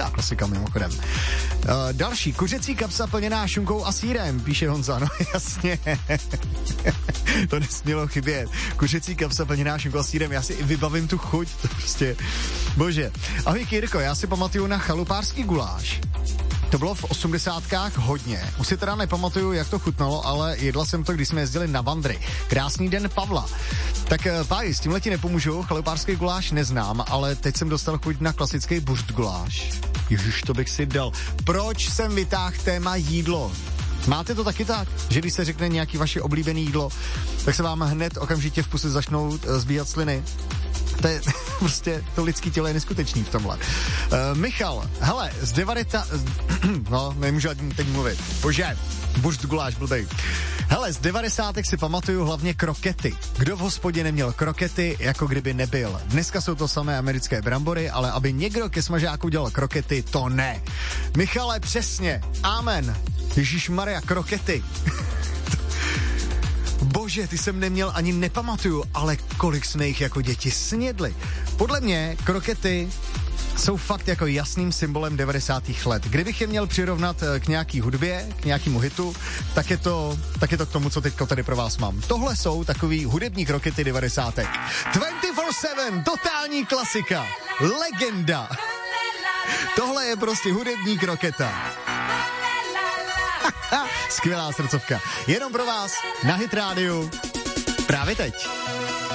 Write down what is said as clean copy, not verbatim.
velká klasika mimochodem. Další, kuřecí kapsa plněná šunkou a sýrem, píše Honza, no jasně. To nesmělo chybět. Kuřecí kapsa plněná šunkou a sýrem, já si i vybavím tu chuť, to prostě, bože. Ahoj Kirko, já si pamatuju na chalupářský guláš. To bylo v 80kách hodně. Už si teda nepamatuju, jak to chutnalo, ale jedla jsem to, když jsme jezdili na vandry. Krásný den Pavla. Tak páji, s tímhle ti nepomůžu, chalupářský guláš neznám, ale teď jsem dostal chuť na klasický burst guláš. Ježiš, to bych si dal. Proč jsem vytáhl téma jídlo? Máte to taky tak, že když se řekne nějaký vaše oblíbené jídlo, tak se vám hned okamžitě v puse začnou zbíhat sliny? To je prostě, to lidský tělo je neskutečný v tomhle. Michal, hele, z 90... no, nemůžu teď mluvit. Bože, burst guláš, blbej. Hele, z 90. si pamatuju hlavně krokety. Kdo v hospodě neměl krokety, jako kdyby nebyl. Dneska jsou to samé americké brambory, ale aby někdo ke smažáku dělal krokety, to ne. Michale, přesně. Amen. Ježišmarja, krokety. Bože, ty jsem neměl ani nepamatuju, ale kolik jsme jich jako děti snědli. Podle mě krokety jsou fakt jako jasným symbolem 90. let. Kdybych je měl přirovnat k nějaký hudbě, k nějakému hitu, tak je to k tomu, co teďko tady pro vás mám. Tohle jsou takový hudební krokety 90. 24/7, totální klasika, legenda. Tohle je prostě hudební kroketa. Skvělá srdcovka. Jenom pro vás na Hit rádiu právě teď.